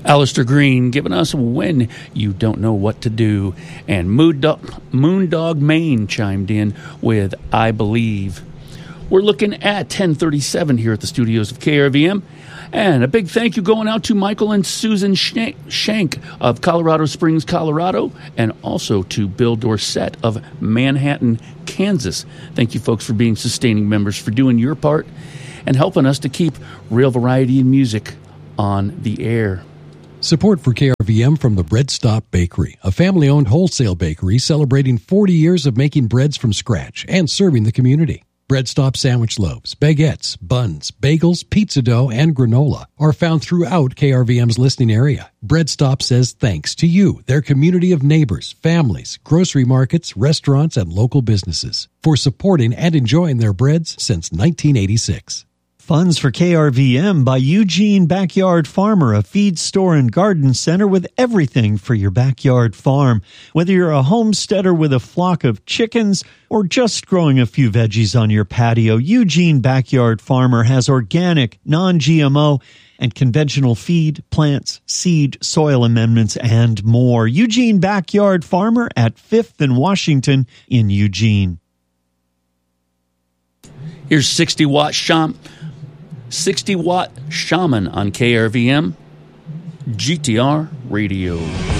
Alistair Green giving us When You Don't Know What to Do. And Moondog Maine chimed in with I Believe. We're looking at 10:37 here at the studios of KRVM. And a big thank you going out to Michael and Susan Shank of Colorado Springs, Colorado, and also to Bill Dorsett of Manhattan, Kansas. Thank you, folks, for being sustaining members, for doing your part, and helping us to keep real variety in music on the air. Support for KRVM from the Bread Stop Bakery, a family-owned wholesale bakery celebrating 40 years of making breads from scratch and serving the community. Bread Stop sandwich loaves, baguettes, buns, bagels, pizza dough, and granola are found throughout KRVM's listening area. Bread Stop says thanks to you, their community of neighbors, families, grocery markets, restaurants, and local businesses for supporting and enjoying their breads since 1986. Funds for KRVM by Eugene Backyard Farmer, a feed store and garden center with everything for your backyard farm. Whether you're a homesteader with a flock of chickens or just growing a few veggies on your patio, Eugene Backyard Farmer has organic, non-GMO, and conventional feed, plants, seed, soil amendments, and more. Eugene Backyard Farmer at 5th and Washington in Eugene. Here's 60-watt Shaman on KRVM GTR Radio.